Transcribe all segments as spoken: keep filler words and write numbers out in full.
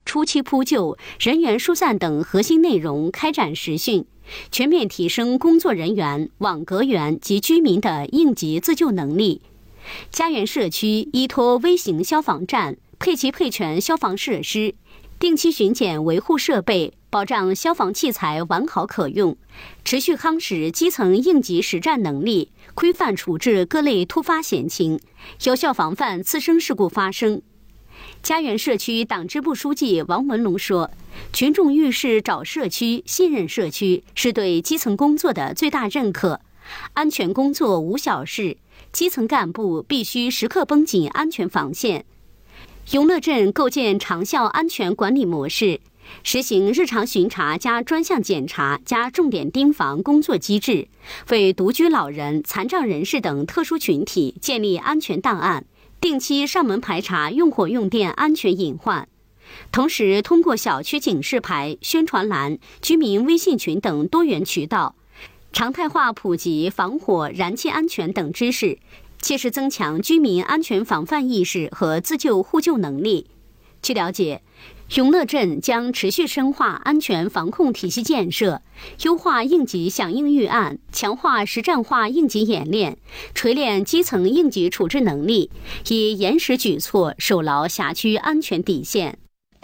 初期扑救、人员疏散等核心内容开展实训，全面提升工作人员、网格员及居民的应急自救能力。家园社区依托微型消防站，配齐配全消防设施，定期巡检维护设备，保障消防器材完好可用，持续夯实基层应急实战能力，规范处置各类突发险情，有效防范次生事故发生。家园社区党支部书记王文龙说，群众遇事找社区、信任社区是对基层工作的最大认可。安全工作无小事，基层干部必须时刻绷紧安全防线。永乐镇构建长效安全管理模式，实行日常巡查加专项检查加重点盯防工作机制，为独居老人、残障人士等特殊群体建立安全档案，定期上门排查用火用电安全隐患。同时，通过小区警示牌、宣传栏、居民微信群等多元渠道，常态化普及防火、燃气安全等知识，切实增强居民安全防范意识和自救互救能力。据了解，永乐镇将持续深化安全防控体系建设，优化应急响应预案，强化实战化应急演练，锤炼基层应急处置能力，以严实举措守牢辖区安全底线。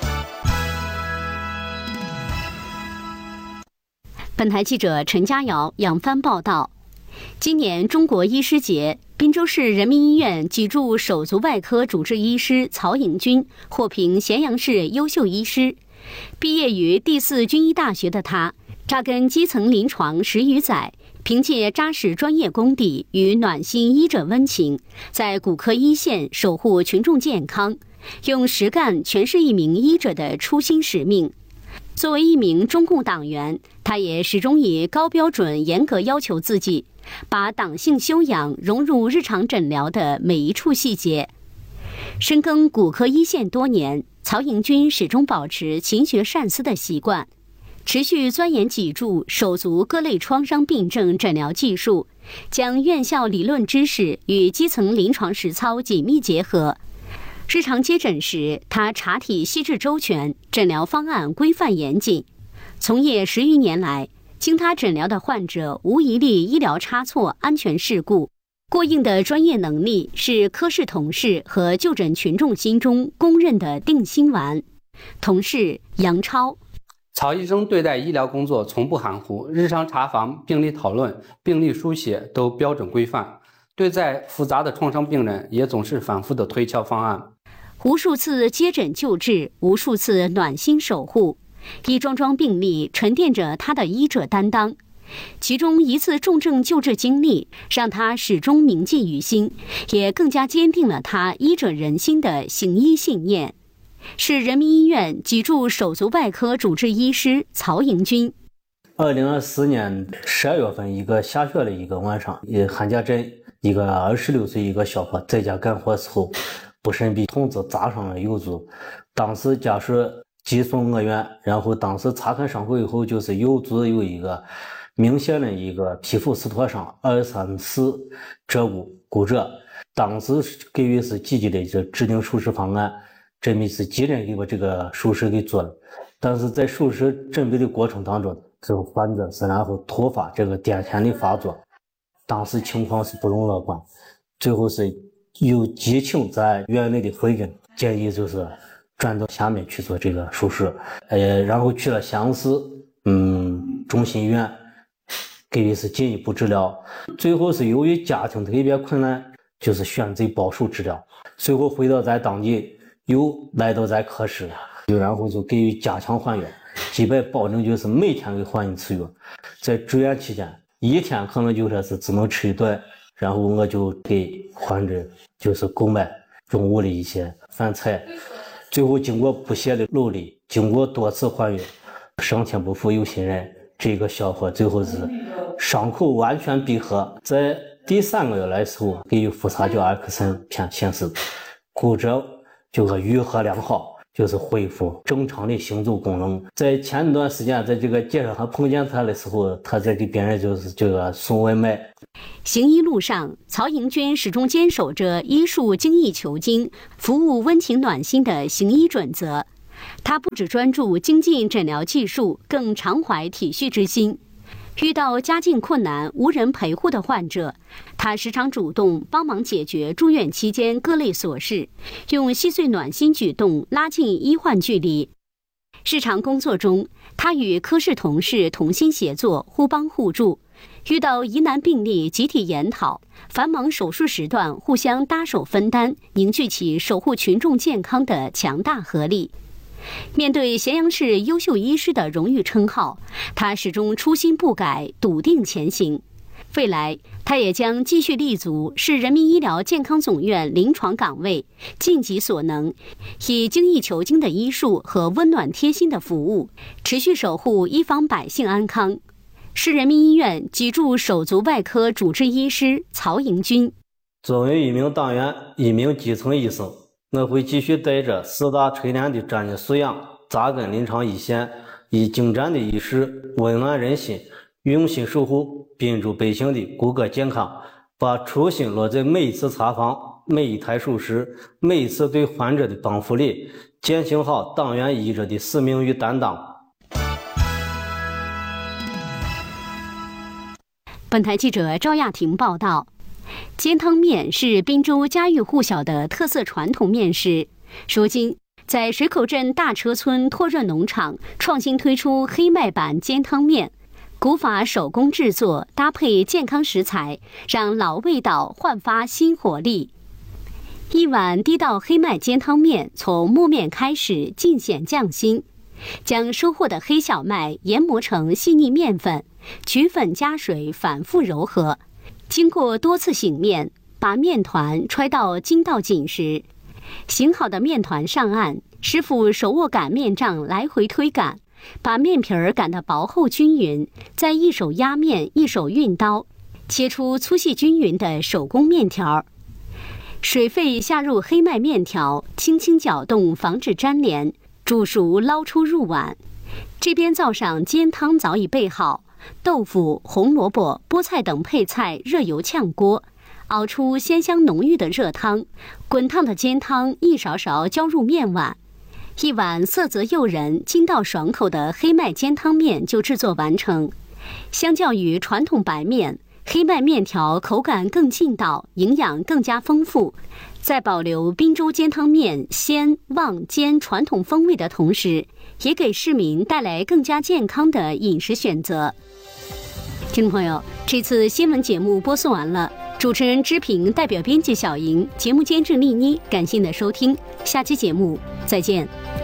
本台记者陈佳瑶、杨帆报道。今年中国医师节，滨州市人民医院脊柱手足外科主治医师曹迎军获评咸阳市优秀医师。毕业于第四军医大学的他，扎根基层临床十余载，凭借扎实专业功底与暖心医者温情，在骨科一线守护群众健康，用实干诠释一名医者的初心使命。作为一名中共党员，他也始终以高标准严格要求自己，把党性修养融入日常诊疗的每一处细节。深耕骨科一线多年，曹迎军始终保持勤学善思的习惯，持续钻研脊柱、手足各类创伤病症诊疗技术，将院校理论知识与基层临床实操紧密结合。日常接诊时，他查体细致周全，诊疗方案规范严谨。从业十余年来，经他诊疗的患者无一例医疗差错、安全事故。过硬的专业能力是科室同事和就诊群众心中公认的定心丸。同事杨超： 曹医生对待医疗工作从不含糊，日常查房、病例讨论、病历书写都标准规范，对待复杂的创伤病人也总是反复的推敲方案。 无数次接诊救治，无数次暖心守护，一桩桩病例沉淀着他的医者担当。其中一次重症救治经历，让他始终铭记于心，也更加坚定了他医者仁心的行医信念。是人民医院脊柱手足外科主治医师曹迎军。 二零二四年十二月份，一个下雪的一个晚上，也韩家镇一个二十六岁一个小伙在家干活时候，不慎被筒子砸伤了右足，当时家属急送恶院，然后当时查看伤口以后，就是右足有一个明显的一个皮肤撕脱伤，二三四折骨骨折，当时给予是积极的这制定手术方案，准备是急诊给把这个手术给做了，但是在手术准备的过程当中，这个患者是然后突发这个癫痫的发作，当时情况是不容乐观，最后是有急请在院内的回诊，建议就是转到下面去做这个手术，呃，然后去了襄阳市嗯中心医院，给予是进一步治疗，最后是由于家庭特别困难，就是选择保守治疗，随后回到在当地又来到在科室，就然后就给予加强还原，基本保证就是每天给患一次药，在住院期间一天可能就说是只能吃一顿，然后我就给患者就是购买中午的一些饭菜，最后经过不懈的努力，经过多次还原，上天不负有心人，这个小伙最后是伤口完全闭合，在第三个月来时候给予复查叫阿克森片显示骨折就是愈合良好，就是恢复正常的行走功能。在前一段时间在这个街上还碰见他的时候，他在给别人就是这个送外卖。 行医路上，曹迎军始终坚守着医术精益求精、服务温情暖心的行医准则。 他不只专注精进诊疗技术，更常怀体恤之心。遇到家境困难、无人陪护的患者，他时常主动帮忙解决住院期间各类琐事，用细碎暖心举动拉近医患距离。日常工作中，他与科室同事同心协作，互帮互助。遇到疑难病例集体研讨，繁忙手术时段互相搭手分担，凝聚起守护群众健康的强大合力。面对咸阳市优秀医师的荣誉称号，他始终初心不改，笃定前行。未来，他也将继续立足市人民医疗健康总院临床岗位，尽己所能，以精益求精的医术和温暖贴心的服务，持续守护医防百姓安康。市人民医院脊柱手足外科主治医师曹迎军。 作为一名党员，一名基层医生，我会继续带着四大锤炼的专业素养，扎根临床一线，以精湛的医师温暖人心，用心守护宾主百姓的骨骼健康，把初心落在每一次查房、每一台手时、每一次对患者的帮扶里，践行好党员医者的使命与担当。 本台记者赵亚婷报道，煎汤面是滨州家喻户晓的特色传统面食。如今，在水口镇大车村拓热农场创新推出黑麦版煎汤面，古法手工制作，搭配健康食材，让老味道焕发新活力。一碗地道黑麦煎汤面从磨面开始，尽显匠心。将收获的黑小麦研磨成细腻面粉，取粉加水反复揉合，经过多次醒面，把面团揣到筋道紧实。醒好的面团上岸，师傅手握擀面杖来回推擀，把面皮儿擀得薄厚均匀，再一手压面一手运刀，切出粗细均匀的手工面条。水沸下入黑麦面条，轻轻搅动防止粘连，煮熟捞出入碗。这边灶上煎汤早已备好，豆腐、红萝卜、菠菜等配菜热油炝锅，熬出鲜香浓郁的热汤。滚烫的煎汤一勺勺浇入面碗，一碗色泽诱人、筋道爽口的黑麦煎汤面就制作完成。相较于传统白面，黑麦面条口感更劲道，营养更加丰富。在保留滨州煎汤面鲜、旺、煎传统风味的同时，也给市民带来更加健康的饮食选择。听众朋友，这次新闻节目播送完了，主持人知平代表编辑小莹，节目监制丽妮，感谢您的收听，下期节目再见。